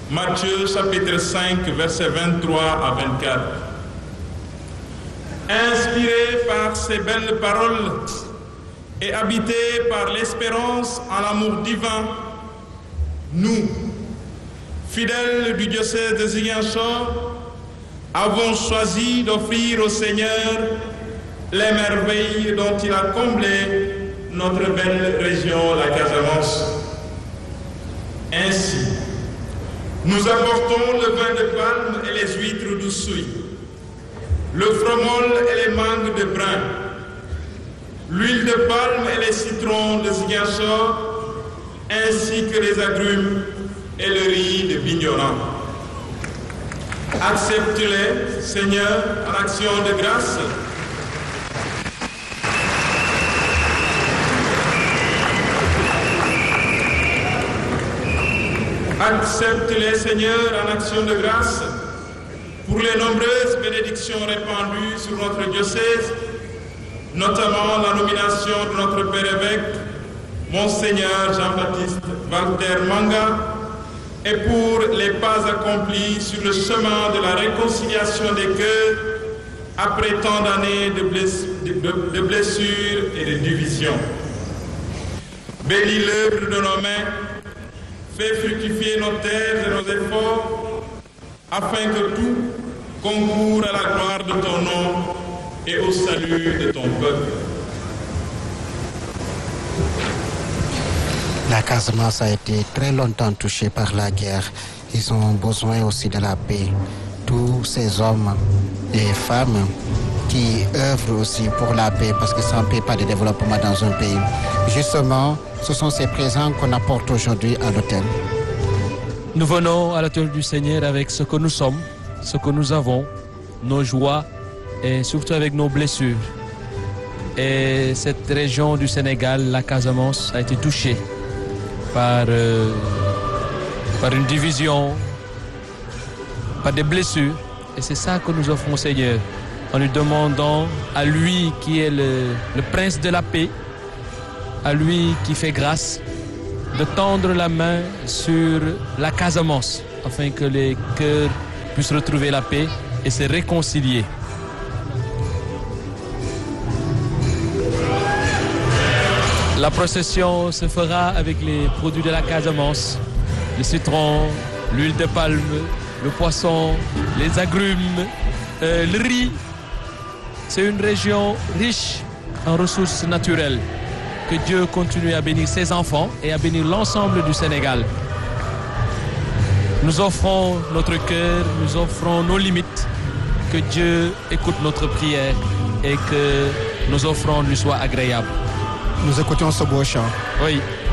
Matthieu chapitre 5, versets 23 à 24. Inspirés par ces belles paroles et habités par l'espérance en l'amour divin, nous, fidèles du diocèse de Ziguinchor, avons choisi d'offrir au Seigneur les merveilles dont il a comblé notre belle région, la Casamance. Ainsi, nous apportons le vin de palme et les huîtres d'Oussouye, le fromol et les mangues de Brin, l'huile de palme et les citrons de Ziguinchor, ainsi que les agrumes et le riz de Bignona. Accepte-les, Seigneur, en action de grâce. Accepte-les, Seigneur, en action de grâce, pour les nombreuses bénédictions répandues sur notre diocèse, notamment la nomination de notre Père évêque, Monseigneur Jean-Baptiste Walter Manga, et pour les pas accomplis sur le chemin de la réconciliation des cœurs après tant d'années de blessures et de divisions. Bénis l'œuvre de nos mains, fais fructifier nos terres et nos efforts, afin que tout concourt à la gloire de ton nom et au salut de ton peuple. La Casamance a été très longtemps touchée par la guerre. Ils ont besoin aussi de la paix. Tous ces hommes et femmes qui œuvrent aussi pour la paix, parce que sans paix, pas de développement dans un pays. Justement, ce sont ces présents qu'on apporte aujourd'hui à l'autel. Nous venons à l'autel du Seigneur avec ce que nous sommes, ce que nous avons, nos joies et surtout avec nos blessures. Et cette région du Sénégal, la Casamance, a été touchée par une division, par des blessures. Et c'est ça que nous offrons au Seigneur, en lui demandant à lui qui est le prince de la paix, à lui qui fait grâce, de tendre la main sur la Casamance, afin que les cœurs puissent retrouver la paix et se réconcilier. La procession se fera avec les produits de la Casamance, le citron, l'huile de palme, le poisson, les agrumes, le riz. C'est une région riche en ressources naturelles. Que Dieu continue à bénir ses enfants et à bénir l'ensemble du Sénégal. Nous offrons notre cœur, nous offrons nos limites. Que Dieu écoute notre prière et que nos offrandes lui soient agréables. Nous écoutons ce beau chant. Oui.